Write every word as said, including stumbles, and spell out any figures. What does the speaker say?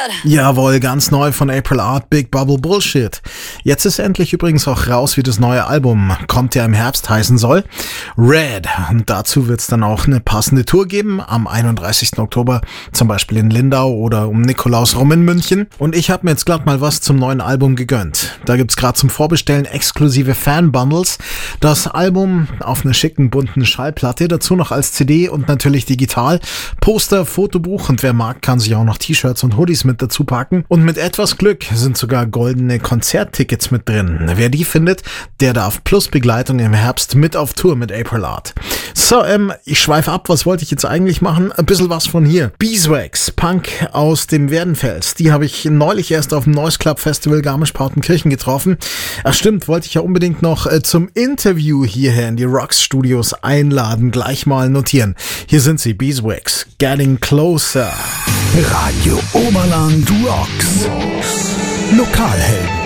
Jawohl, ganz neu von April Art, Big Bubble Bullshit. Jetzt ist endlich übrigens auch raus, wie das neue Album kommt ja im Herbst heißen soll. Red. Und dazu wird es dann auch eine passende Tour geben, am einunddreißigsten Oktober, zum Beispiel in Lindau oder um Nikolaus rum in München. Und ich habe mir jetzt gerade mal was zum neuen Album gegönnt. Da gibt's gerade zum Vorbestellen exklusive Fan-Bundles. Das Album auf einer schicken, bunten Schallplatte, dazu noch als C D und natürlich digital. Poster, Fotobuch und wer mag, kann sich auch noch T-Shirts und Hoodies mit dazu packen. Und mit etwas Glück sind sogar goldene Konzerttickets mit drin. Wer die findet, der darf plus Begleitung im Herbst mit auf Tour mit April Art. So, ähm, ich schweife ab. Was wollte ich jetzt eigentlich machen? Ein bisschen was von hier. Beeswax, Punk aus dem Werdenfels. Die habe ich neulich erst auf dem Noise Club Festival Garmisch-Partenkirchen getroffen. Ach stimmt, wollte ich ja unbedingt noch äh, zum Interview hierher in die Rocks Studios einladen. Gleich mal notieren. Hier sind sie, Beeswax, Getting Closer. Radio Oberland Rocks. Lokalhelden.